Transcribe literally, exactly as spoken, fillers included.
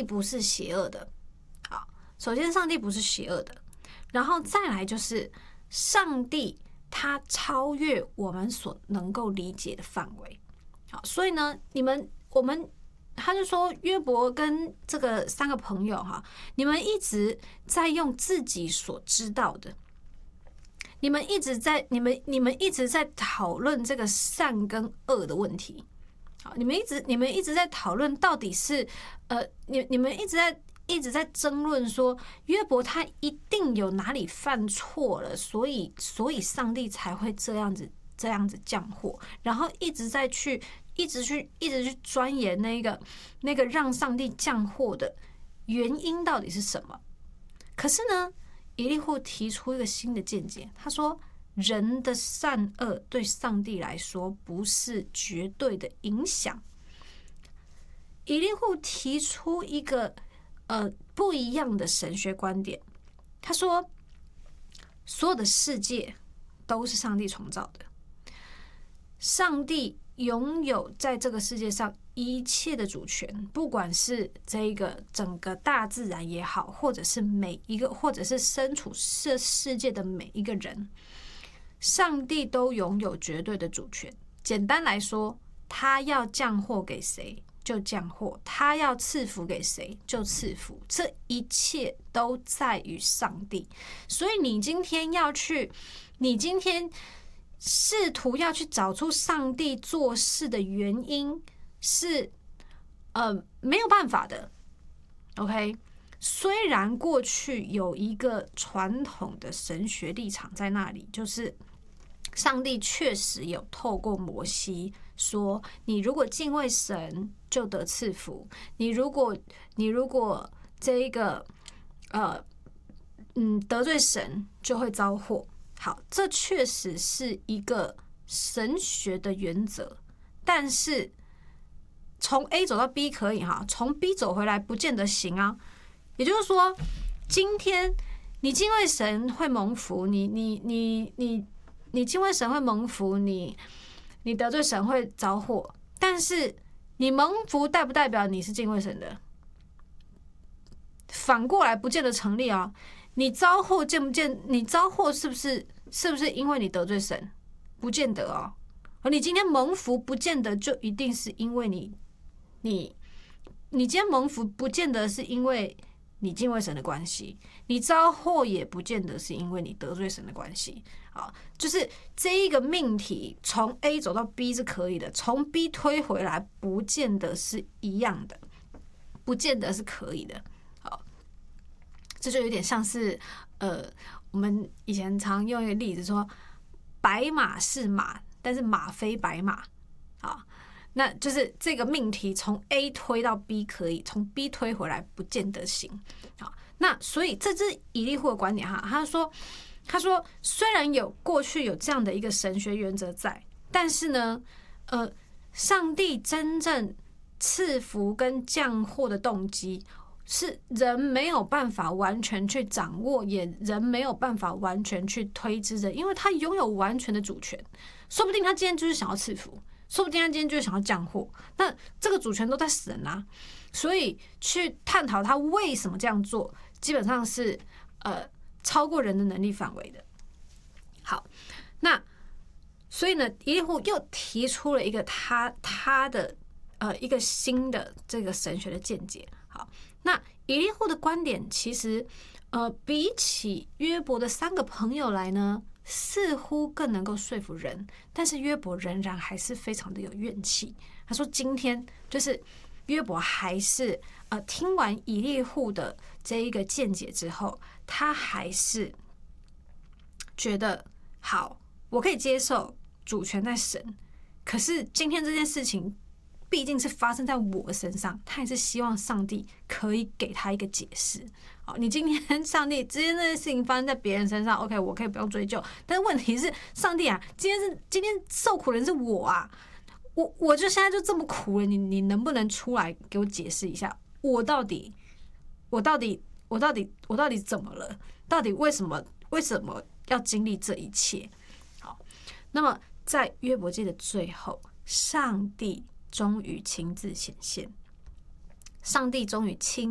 帝不是邪恶的。好，首先上帝不是邪恶的，然后再来就是上帝他超越我们所能够理解的范围。好，所以呢，你们我们他就说约伯跟这个三个朋友哈，你们一直在用自己所知道的，你们一直在你们你们一直在讨论这个善跟恶的问题。好，你们一直你们一直在讨论到底是呃，你你们一直在一直在争论说约伯他一定有哪里犯错了，所以所以上帝才会这样子这样子降祸，然后一直在去一直去一直去钻研那个那个让上帝降祸的原因到底是什么。可是呢，以利户提出一个新的见解，他说人的善恶对上帝来说不是绝对的影响。以利户提出一个呃不一样的神学观点，他说所有的世界都是上帝创造的，上帝拥有在这个世界上一切的主权，不管是这个整个大自然也好，或者是每一个，或者是身处这世界的每一个人，上帝都拥有绝对的主权。简单来说，他要降祸给谁就降祸，他要赐福给谁就赐福，这一切都在于上帝。所以你今天要去，你今天试图要去找出上帝做事的原因，是呃没有办法的。OK， 虽然过去有一个传统的神学立场在那里，就是上帝确实有透过摩西说，你如果敬畏神就得赐福，你如果你如果这一个呃嗯得罪神就会遭祸。好，这确实是一个神学的原则，但是从 A 走到 B 可以哈，从 B 走回来不见得行啊。也就是说，今天你敬畏神会蒙福，你你你你你敬畏神会蒙福，你你得罪神会遭祸，但是你蒙福代不代表你是敬畏神的？反过来不见得成立啊。你遭祸见不见？你遭祸是不是是不是因为你得罪神？不见得哦。而你今天蒙福，不见得就一定是因为你你你今天蒙福，不见得是因为你敬畏神的关系；你遭祸也不见得是因为你得罪神的关系。啊，就是这一个命题从 A 走到 B 是可以的，从 B 推回来不见得是一样的，不见得是可以的。这就有点像是，呃，我们以前常用一个例子说，白马是马，但是马非白马，啊，那就是这个命题从 A 推到 B 可以，从 B 推回来不见得行，啊，那所以这是以利户的观点哈，他说，他说虽然有过去有这样的一个神学原则在，但是呢，呃，上帝真正赐福跟降祸的动机，是人没有办法完全去掌握，也人没有办法完全去推知的，因为他拥有完全的主权。说不定他今天就是想要赐福，说不定他今天就是想要降祸，那这个主权都在神啊，所以去探讨他为什么这样做，基本上是呃超过人的能力范围的。好，那所以呢，以利户又提出了一个他他的呃一个新的这个神学的见解。好，那以利户的观点其实，呃，比起约伯的三个朋友来呢，似乎更能够说服人。但是约伯仍然还是非常的有怨气。他说，今天就是约伯还是呃听完以利户的这一个见解之后，他还是觉得好，我可以接受主权在神，可是今天这件事情毕竟是发生在我身上，他也是希望上帝可以给他一个解释。好，你今天上帝今天这件事情发生在别人身上 ，OK， 我可以不用追究。但是问题是，上帝啊，今天是今天受苦人是我啊，我我就现在就这么苦了，你你能不能出来给我解释一下，我到底我到底我到底我到底怎么了？到底为什么为什么要经历这一切？好，那么在约伯记的最后，上帝终于亲自显现，上帝终于亲